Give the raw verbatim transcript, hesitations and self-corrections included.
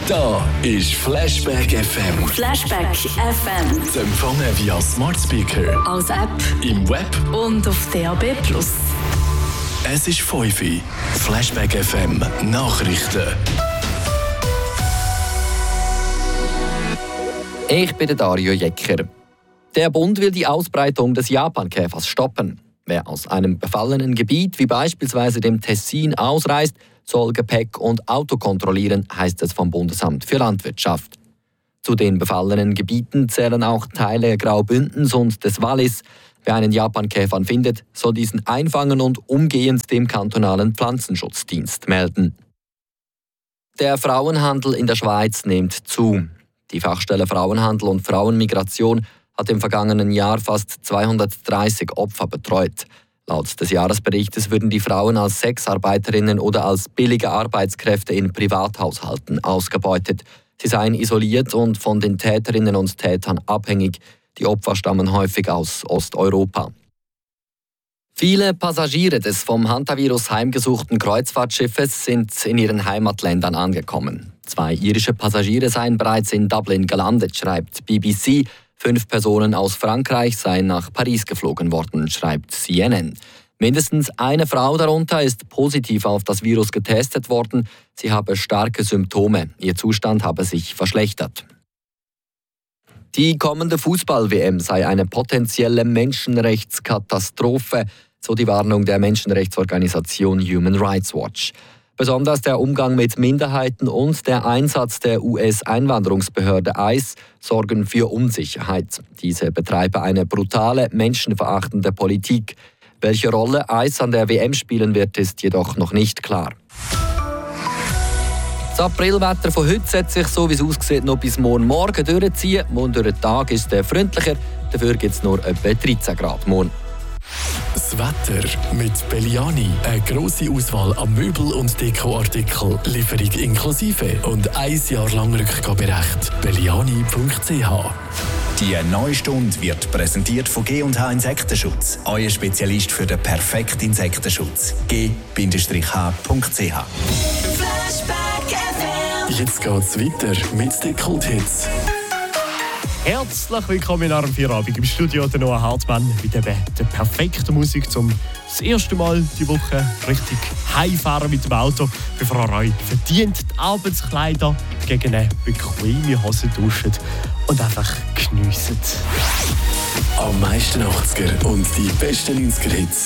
Da ist Flashback F M. Flashback F M. Zu empfangen via Smart Speaker, als App im Web und auf D A B plus. Es ist fünf Uhr. Flashback F M Nachrichten. Ich bin der Dario Jecker. Der Bund will die Ausbreitung des Japankäfers stoppen. Wer aus einem befallenen Gebiet wie beispielsweise dem Tessin ausreist, soll Gepäck und Auto kontrollieren, heißt es vom Bundesamt für Landwirtschaft. Zu den befallenen Gebieten zählen auch Teile Graubündens und des Wallis. Wer einen Japankäfer findet, soll diesen einfangen und umgehend dem kantonalen Pflanzenschutzdienst melden. Der Frauenhandel in der Schweiz nimmt zu. Die Fachstelle Frauenhandel und Frauenmigration hat im vergangenen Jahr fast zweihundertdreißig Opfer betreut. Laut des Jahresberichtes würden die Frauen als Sexarbeiterinnen oder als billige Arbeitskräfte in Privathaushalten ausgebeutet. Sie seien isoliert und von den Täterinnen und Tätern abhängig. Die Opfer stammen häufig aus Osteuropa. Viele Passagiere des vom Hantavirus heimgesuchten Kreuzfahrtschiffes sind in ihren Heimatländern angekommen. Zwei irische Passagiere seien bereits in Dublin gelandet, schreibt B B C. Fünf Personen aus Frankreich seien nach Paris geflogen worden, schreibt C N N. Mindestens eine Frau darunter ist positiv auf das Virus getestet worden. Sie habe starke Symptome. Ihr Zustand habe sich verschlechtert. Die kommende Fußball-W M sei eine potenzielle Menschenrechtskatastrophe, so die Warnung der Menschenrechtsorganisation Human Rights Watch. Besonders der Umgang mit Minderheiten und der Einsatz der U S-Einwanderungsbehörde I C E sorgen für Unsicherheit. Diese betreibe eine brutale, menschenverachtende Politik. Welche Rolle I C E an der W M spielen wird, ist jedoch noch nicht klar. Das Aprilwetter von heute setzt sich, so wie es aussieht, noch bis morgen Morgen durchziehen. Morgen durch den Tag ist es freundlicher, dafür gibt es nur etwa dreizehn Grad morgen. Das Wetter mit Belliani. Eine grosse Auswahl an Möbel- und Dekoartikeln, Lieferung inklusive und ein Jahr lang Rückgaberecht. belliani punkt c h. Die neue Stunde wird präsentiert von G und H Insektenschutz. Euer Spezialist für den perfekten Insektenschutz. G H punkt c h. Jetzt geht's weiter mit den Kulthits. Herzlich willkommen in eurem Feierabend im Studio, der Noah Hartmann mit eben der perfekten Musik, um das erste Mal die Woche richtig heimfahren mit dem Auto, bevor ihr euch verdient die Arbeitskleider gegen eine bequeme Hose tauscht und einfach geniesst. Am meisten achtziger und die besten neunziger Hits